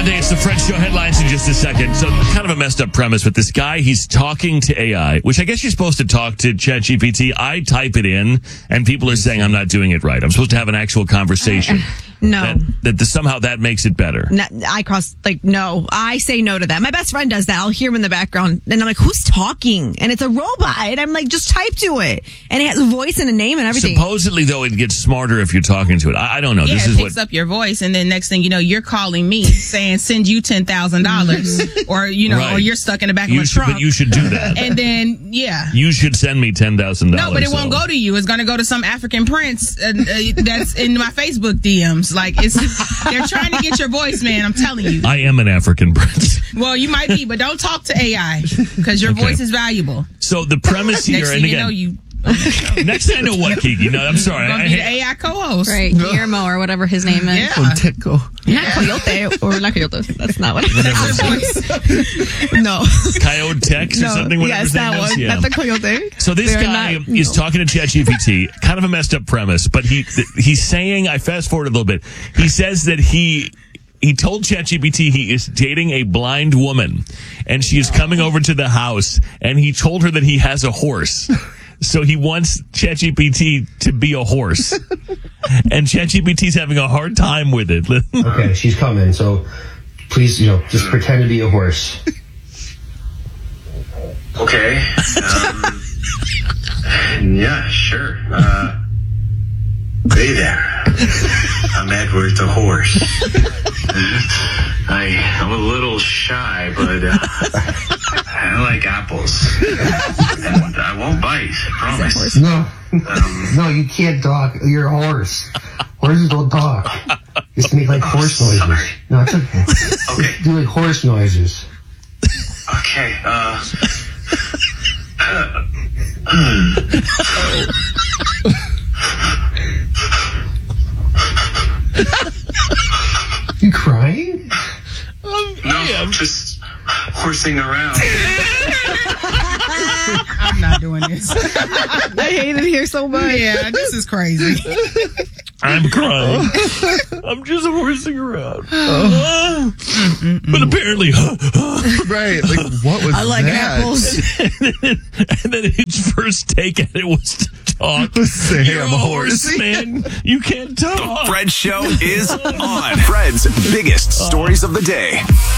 Monday. It's the Fred Show headlines in just a second. So kind of a messed up premise with this guy. He's talking to AI, which I guess you're supposed to talk to ChatGPT. I type it in, and people are saying I'm not doing it right. I'm supposed to have an actual conversation. No. Somehow that makes it better. No, no. I say no to that. My best friend does that. I'll hear him in the background, and I'm like, who's talking? And it's a robot. And I'm like, just type to it. And it has a voice and a name and everything. Supposedly, though, it gets smarter if you're talking to it. I don't know. Yeah, this it is picks up your voice, and then next thing you know, you're calling me saying, send you $10,000. Or, Right. or you're stuck in the back of a truck. But you should do that. And then, yeah. You should send me $10,000. No, but it won't go to you. It's going to go to some African prince that's in my Facebook DMs. Like, they're trying to get your voice, man. I'm telling you. I am an African prince. Well, you might be, but don't talk to AI because your voice is valuable. So the premise here, Next and thing again, you know, next thing I know what, Kiki? No, I'm sorry. You're going to be the AI co-host. Right, Guillermo or whatever his name is. Yeah. Not Coyote or not Coyote. That's not what it is. No. Coyote Tex or something? Whatever Yes, his name that is. one. Yeah. Not the Coyote. So this guy is talking to ChatGPT, kind of a messed up premise, but he's saying, I fast forward a little bit, he says that he told ChatGPT he is dating a blind woman, and she is coming over to the house, and he told her that he has a horse. So he wants ChatGPT to be a horse. And ChatGPT's having a hard time with it. Okay, she's coming, so please, just pretend to be a horse. Okay. Yeah, sure. Hey there. I'm Edward the horse. I'm a little shy, but I like apples. And I won't bite, I promise. No, you can't talk. You're a horse. Horses don't talk. Just make like horse noises. Sorry. No, it's okay. Okay. Do like horse noises. Okay, You crying? no, I'm just horsing around. I'm not doing this. I hate it here so much. Yeah, this is crazy. I'm crying. I'm just horsing around. But apparently, Right, like what was I like that? apples. and then his first take at it was to talk. Say, You're I'm a a horse, man. You can't talk. The Fred Show is on. Fred's biggest stories of the day.